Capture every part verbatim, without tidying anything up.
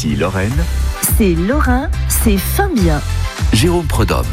Ici Lorraine, C'est Lorrain, c'est fin bien. Jérôme Prudhomme.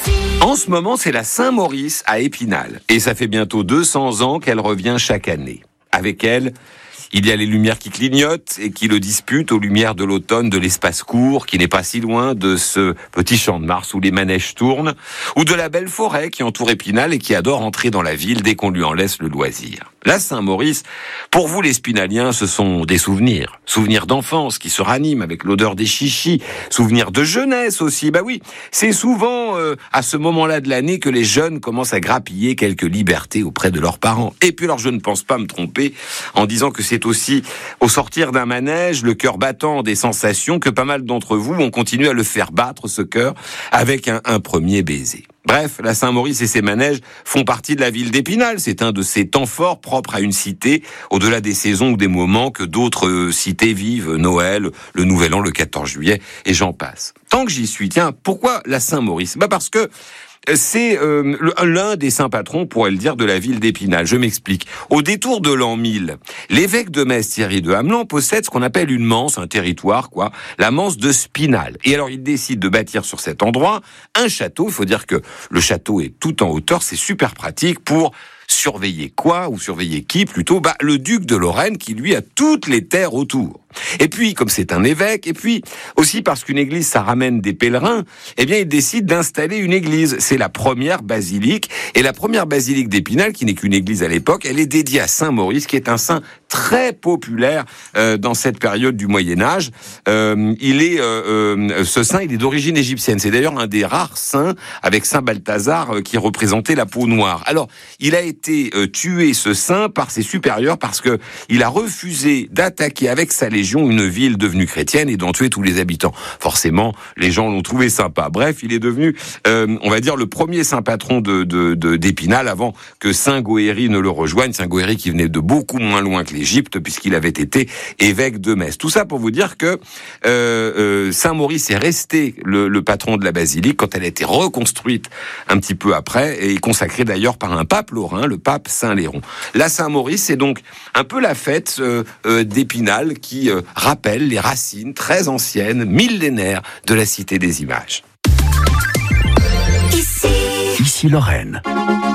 En ce moment, c'est la Saint-Maurice à Épinal. Et ça fait bientôt deux cents ans qu'elle revient chaque année. Avec elle, il y a les lumières qui clignotent et qui le disputent aux lumières de l'automne de l'espace court, qui n'est pas si loin de ce petit champ de Mars où les manèges tournent, ou de la belle forêt qui entoure Épinal et qui adore entrer dans la ville dès qu'on lui en laisse le loisir. La Saint-Maurice, pour vous les Spinaliens, ce sont des souvenirs. Souvenirs d'enfance qui se raniment avec l'odeur des chichis. Souvenirs de jeunesse aussi. Bah oui, c'est souvent euh, à ce moment-là de l'année que les jeunes commencent à grappiller quelques libertés auprès de leurs parents. Et puis alors je ne pense pas me tromper en disant que c'est aussi au sortir d'un manège, le cœur battant des sensations, que pas mal d'entre vous ont continué à le faire battre, ce cœur, avec un, un premier baiser. Bref, la Saint-Maurice et ses manèges font partie de la ville d'Épinal. C'est un de ces temps forts propres à une cité, au-delà des saisons ou des moments que d'autres cités vivent, Noël, le Nouvel An, le quatorze juillet, et j'en passe. Tant que j'y suis, tiens, pourquoi la Saint-Maurice ? Bah parce que c'est euh, l'un des saints patrons, on pourrait le dire, de la ville d'Épinal. Je m'explique. Au détour de l'an mille, l'évêque de Metz, Thierry de Hamelin, possède ce qu'on appelle une manse, un territoire, quoi, la manse de Spinal. Et alors, il décide de bâtir sur cet endroit un château. Il faut dire que le château est tout en hauteur. C'est super pratique pour surveiller quoi, ou surveiller qui plutôt ? Bah, le duc de Lorraine qui, lui, a toutes les terres autour. Et puis, comme c'est un évêque, et puis aussi parce qu'une église, ça ramène des pèlerins, eh bien, il décide d'installer une église. C'est la première basilique. Et la première basilique d'Épinal, qui n'est qu'une église à l'époque, elle est dédiée à Saint-Maurice, qui est un saint très populaire euh, dans cette période du Moyen-Âge. Euh, il est, euh, euh, ce saint, il est d'origine égyptienne. C'est d'ailleurs un des rares saints, avec Saint Balthazar, euh, qui représentait la peau noire. Alors, il a été euh, tué, ce saint, par ses supérieurs, parce que il a refusé d'attaquer avec sa légion une ville devenue chrétienne et d'en tuer tous les habitants. Forcément, les gens l'ont trouvé sympa. Bref, il est devenu, euh, on va dire, le premier saint patron de, de, de, d'Épinal avant que Saint Goëri ne le rejoigne. Saint Goëri qui venait de beaucoup moins loin que l'Égypte, puisqu'il avait été évêque de Metz. Tout ça pour vous dire que euh, euh, Saint-Maurice est resté le, le patron de la basilique quand elle a été reconstruite un petit peu après, et consacrée d'ailleurs par un pape lorrain, le pape Saint-Léron. La Saint-Maurice, c'est donc un peu la fête euh, euh, d'Épinal qui euh, rappelle les racines très anciennes, millénaires de la Cité des Images. Ici Lorraine.